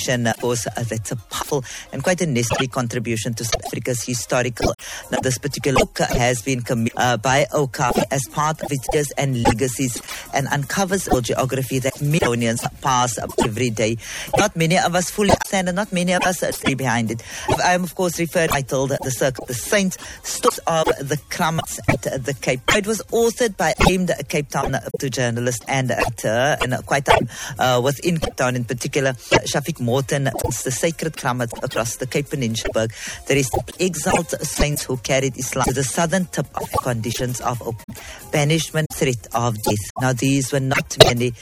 Of course, that's a powerful and quite a necessary contribution to South Africa's historical. Now, this particular book has been commissioned by OCAF as part of its years and legacies and uncovers the geography that millions pass every day. Not many of us fully understand and not many of us are behind it. I am, of course, titled The Circle of the Saints, Stories of the Kramats at the Cape. It was authored by aimed Cape Town journalist and actor, and quite within Cape Town in particular, Shafiq Morton. It's the sacred Kramats across the Cape Peninsula. There is exiled saints who carried Islam to the southern tip of conditions of banishment, threat of death. Now, these were not merely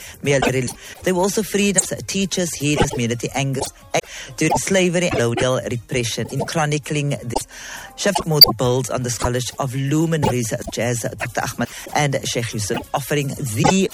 they were also freedoms, teachers, healers, community angers during slavery and colonial repression. In chronicling this, Shafiq Morton builds on the scholarship of luminaries such as Dr. Ahmed and Sheikh Yusuf, offering the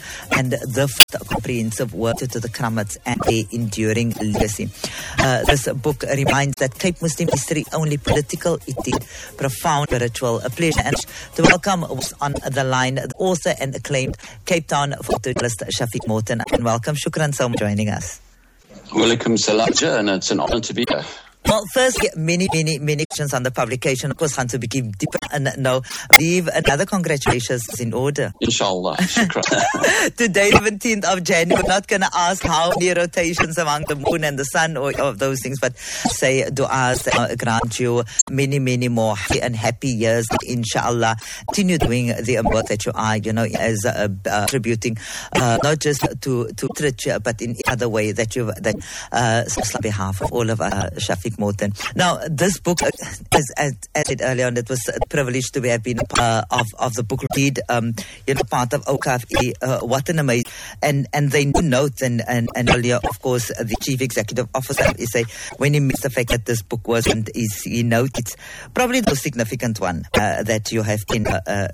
comprehensive work to the Kramats and their enduring legacy. This book reminds that Cape Muslim history only political, it did profound spiritual pleasure. And to welcome was on the line the author and acclaimed Cape Town photojournalist Shafiq Morton. And welcome. Shukran so much for joining us. Welcome, Salaja, and it's an honor to be here. Well, first, many questions on the publication. Of course, to begin deeper and now leave another congratulations in order. Inshallah. Shukran. Today, 17th of January, we're not going to ask how many rotations among the moon and the sun or of those things, but say du'as that grant you many more happy years. Inshallah, continue doing the work that you are, as contributing not just to literature, but in other way that you've on behalf of all of Shafiq Morton. Now, this book, as I said earlier on, it was a privilege to have been part of the book read, part of OCAF. What an amazing, and they note, and earlier, of course, the chief executive officer is say when he missed the fact that this book wasn't, he notes it's probably the most significant one that you have in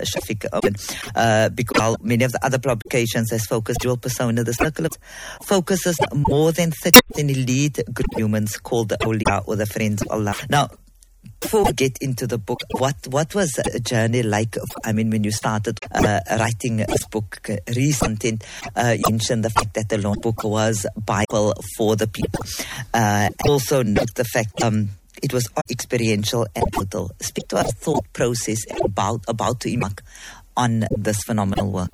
Shafiq, because many of the other publications has focused dual persona. The circle focuses more than 30 elite group humans called the Awliya, or the friends of Allah. Now, before we get into the book, what was the journey like? When you started writing this book, recent, you mentioned the fact that the long book was Bible for the people. Also note the fact it was experiential and total. Speak to our thought process about to embark on this phenomenal work.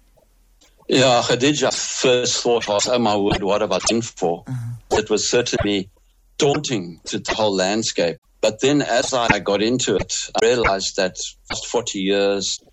Yeah, Khadija, first thought was, oh my word, what have I done for? It was certainly daunting to the whole landscape. But then as I got into it, I realized that past 40 years,